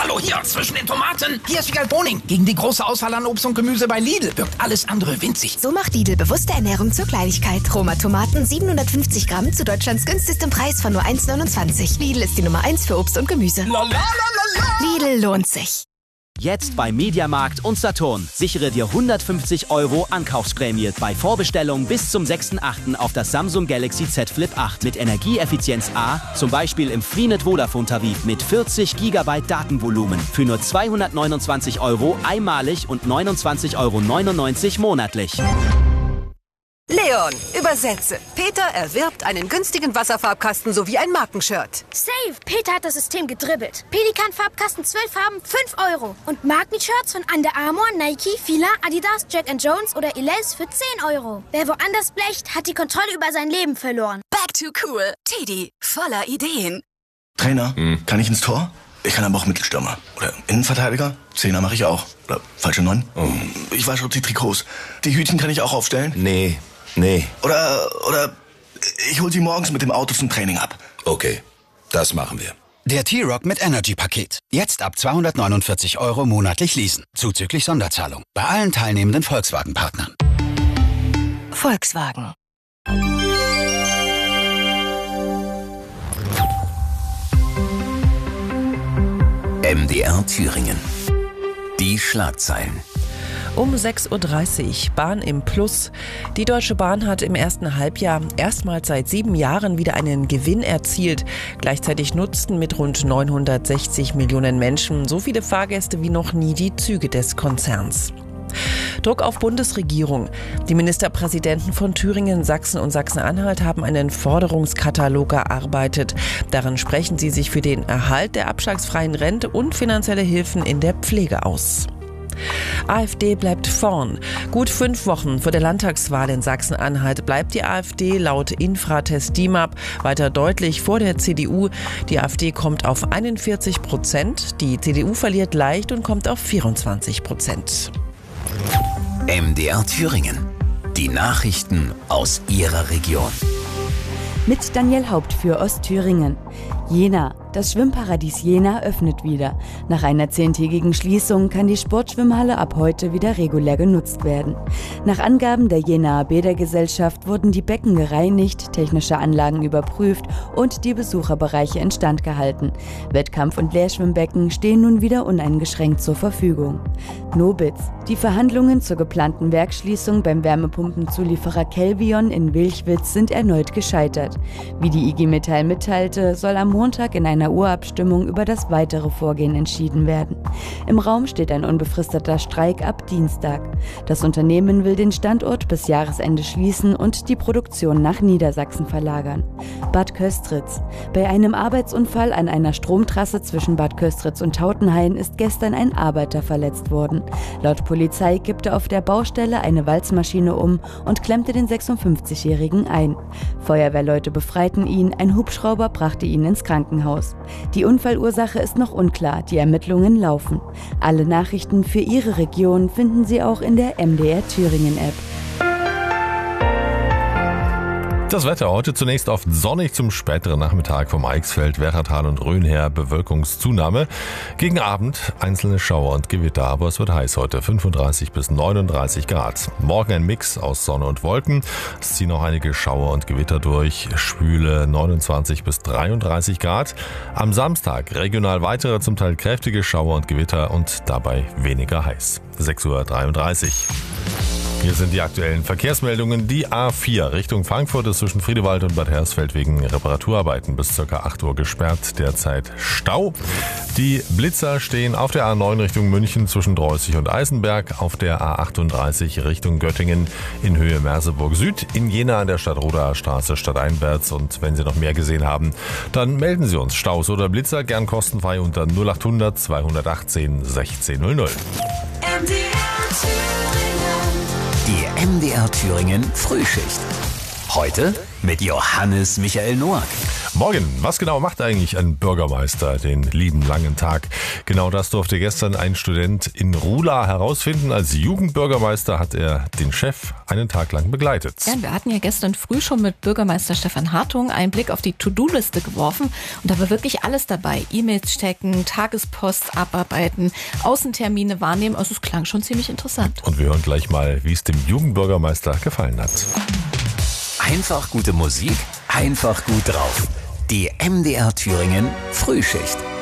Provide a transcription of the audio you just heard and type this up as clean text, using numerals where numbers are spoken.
Hallo, hier, zwischen den Tomaten. Hier ist Wiegald Boning. Gegen die große Auswahl an Obst und Gemüse bei Lidl wirkt alles andere winzig. So macht Lidl bewusste Ernährung zur Kleinigkeit. Roma Tomaten 750 Gramm zu Deutschlands günstigstem Preis von nur 1,29. Lidl ist die Nummer 1 für Obst und Gemüse. Lidl lohnt sich. Jetzt bei Mediamarkt und Saturn. Sichere dir 150 € Ankaufsprämie bei Vorbestellung bis zum 6.8. auf das Samsung Galaxy Z Flip 8 mit Energieeffizienz A, zum Beispiel im Freenet Vodafone Tarif mit 40 GB Datenvolumen für nur 229 € einmalig und 29,99 € monatlich. Leon, übersetze. Peter erwirbt einen günstigen Wasserfarbkasten sowie ein Markenshirt. Save! Peter hat das System gedribbelt. Pelikan-Farbkasten 12 Farben, 5 €. Und Markenshirts von Under Armour, Nike, Fila, Adidas, Jack & Jones oder Elize für 10 €. Wer woanders blecht, hat die Kontrolle über sein Leben verloren. Back to cool. Teddy, voller Ideen. Trainer, kann ich ins Tor? Ich kann aber auch Mittelstürmer. Oder Innenverteidiger? Zehner mache ich auch. Oder falsche 9? Ich wasche die Trikots. Die Hütchen kann ich auch aufstellen? Nee. Oder ich hol sie morgens mit dem Auto zum Training ab. Okay, das machen wir. Der T-Rock mit Energy-Paket. Jetzt ab 249 € monatlich leasen. Zuzüglich Sonderzahlung. Bei allen teilnehmenden Volkswagen-Partnern. Volkswagen. MDR Thüringen. Die Schlagzeilen. Um 6:30 Uhr, Bahn im Plus. Die Deutsche Bahn hat im ersten Halbjahr erstmals seit 7 Jahren wieder einen Gewinn erzielt. Gleichzeitig nutzten mit rund 960 Millionen Menschen so viele Fahrgäste wie noch nie die Züge des Konzerns. Druck auf Bundesregierung. Die Ministerpräsidenten von Thüringen, Sachsen und Sachsen-Anhalt haben einen Forderungskatalog erarbeitet. Darin sprechen sie sich für den Erhalt der abschlagsfreien Rente und finanzielle Hilfen in der Pflege aus. AfD bleibt vorn. Gut 5 Wochen vor der Landtagswahl in Sachsen-Anhalt bleibt die AfD laut Infratest DIMAP weiter deutlich vor der CDU. Die AfD kommt auf 41%, die CDU verliert leicht und kommt auf 24%. MDR Thüringen. Die Nachrichten aus Ihrer Region. Mit Daniel Haupt für Ostthüringen. Jena. Das Schwimmparadies Jena öffnet wieder. Nach einer 10-tägigen Schließung kann die Sportschwimmhalle ab heute wieder regulär genutzt werden. Nach Angaben der Jenaer Bädergesellschaft wurden die Becken gereinigt, technische Anlagen überprüft und die Besucherbereiche instand gehalten. Wettkampf- und Leerschwimmbecken stehen nun wieder uneingeschränkt zur Verfügung. Nobitz. Die Verhandlungen zur geplanten Werksschließung beim Wärmepumpenzulieferer Kelvion in Wilchwitz sind erneut gescheitert. Wie die IG Metall mitteilte, soll am Montag in einer Urabstimmung über das weitere Vorgehen entschieden werden. Im Raum steht ein unbefristeter Streik ab Dienstag. Das Unternehmen will den Standort bis Jahresende schließen und die Produktion nach Niedersachsen verlagern. Bad Köstritz. Bei einem Arbeitsunfall an einer Stromtrasse zwischen Bad Köstritz und Tautenhain ist gestern ein Arbeiter verletzt worden. Laut Polizei kippte auf der Baustelle eine Walzmaschine um und klemmte den 56-Jährigen ein. Feuerwehrleute befreiten ihn, ein Hubschrauber brachte ihn ins Krankenhaus. Die Unfallursache ist noch unklar, die Ermittlungen laufen. Alle Nachrichten für Ihre Region finden Sie auch in der MDR Thüringen App. Das Wetter heute zunächst oft sonnig, zum späteren Nachmittag vom Eichsfeld, Werratal und Rhön her Bewölkungszunahme. Gegen Abend einzelne Schauer und Gewitter, aber es wird heiß heute, 35 bis 39 Grad. Morgen ein Mix aus Sonne und Wolken. Es ziehen auch einige Schauer und Gewitter durch, schwüle 29 bis 33 Grad. Am Samstag regional weitere, zum Teil kräftige Schauer und Gewitter und dabei weniger heiß. 6:33 Uhr. Hier sind die aktuellen Verkehrsmeldungen. Die A4 Richtung Frankfurt ist zwischen Friedewald und Bad Hersfeld wegen Reparaturarbeiten bis ca. 8 Uhr gesperrt. Derzeit Stau. Die Blitzer stehen auf der A9 Richtung München zwischen Dreußig und Eisenberg. Auf der A38 Richtung Göttingen in Höhe Merseburg Süd. In Jena an der Stadtroder Straße stadteinwärts. Und wenn Sie noch mehr gesehen haben, dann melden Sie uns. Staus oder Blitzer gern kostenfrei unter 0800 218 1600. Die MDR Thüringen Frühschicht. Heute mit Johannes Michael Noack. Morgen, was genau macht eigentlich ein Bürgermeister den lieben langen Tag? Genau das durfte gestern ein Student in Ruhla herausfinden. Als Jugendbürgermeister hat er den Chef einen Tag lang begleitet. Ja, wir hatten ja gestern früh schon mit Bürgermeister Stefan Hartung einen Blick auf die To-Do-Liste geworfen und da war wirklich alles dabei. E-Mails checken, Tagespost abarbeiten, Außentermine wahrnehmen. Also es klang schon ziemlich interessant. Und wir hören gleich mal, wie es dem Jugendbürgermeister gefallen hat. Einfach gute Musik, einfach gut drauf. Die MDR Thüringen Frühschicht.